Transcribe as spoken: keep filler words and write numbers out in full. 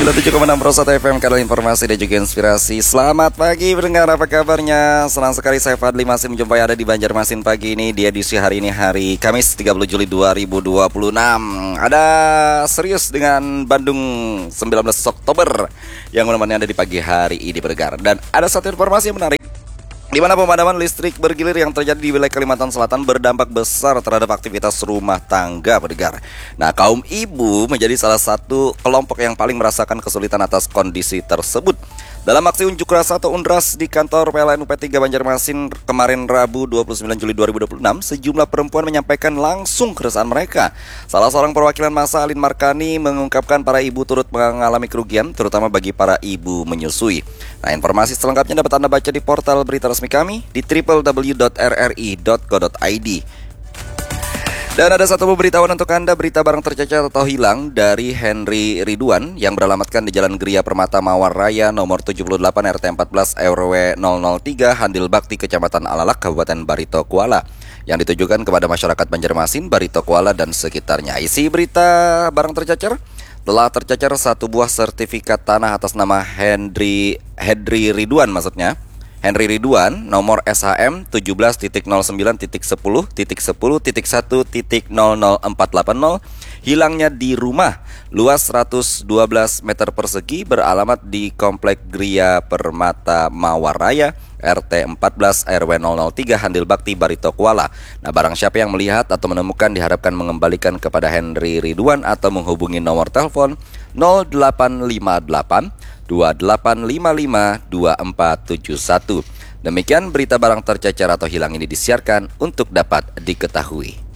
sembilan puluh tujuh koma enam Prosat F M, kanal informasi dan juga inspirasi. Selamat pagi pendengar, apa kabarnya? Senang sekali saya Fadli masih menjumpai Anda di Banjarmasin pagi ini. Di edisi hari ini, hari Kamis tiga puluh Juli dua ribu dua puluh enam. Ada serius dengan Bandung sembilan belas Oktober yang menemani Anda di pagi hari ini pendengar. Dan ada satu informasi yang menarik, di mana pemadaman listrik bergilir yang terjadi di wilayah Kalimantan Selatan berdampak besar terhadap aktivitas rumah tangga pendengar. Nah, kaum ibu menjadi salah satu kelompok yang paling merasakan kesulitan atas kondisi tersebut. Dalam aksi unjuk rasa atau UNRAS di kantor P L N U P tiga Banjarmasin kemarin Rabu dua puluh sembilan Juli dua ribu dua puluh enam, sejumlah perempuan menyampaikan langsung keresahan mereka. Salah seorang perwakilan massa, Alin Markani, mengungkapkan para ibu turut mengalami kerugian, terutama bagi para ibu menyusui. Nah, informasi selengkapnya dapat Anda baca di portal berita resmi kami di w w w dot r r i dot co dot i d. Dan ada satu pemberitahuan untuk Anda, berita barang tercecer atau hilang dari Henry Ridwan yang beralamatkan di Jalan Geria Permata Mawar Raya nomor tujuh puluh delapan R T empat belas R W nol nol tiga Handil Bakti, Kecamatan Alalak, Kabupaten Barito Kuala, yang ditujukan kepada masyarakat Banjarmasin, Barito Kuala dan sekitarnya. Isi berita barang tercecer: telah tercecer satu buah sertifikat tanah atas nama Henry Henry Ridwan maksudnya Henry Ridwan nomor S H M tujuh belas titik nol sembilan titik sepuluh titik sepuluh titik satu titik nol nol empat delapan nol, hilangnya di rumah luas seratus dua belas meter persegi beralamat di Komplek Gria Permata Mawar Raya R T empat belas R W nol nol tiga Handil Bakti, Barito Kuala. Nah, barang siapa yang melihat atau menemukan diharapkan mengembalikan kepada Henry Ridwan atau menghubungi nomor telepon nol delapan lima delapan dua delapan lima lima dua empat tujuh satu. Demikian berita barang tercecer atau hilang ini disiarkan untuk dapat diketahui.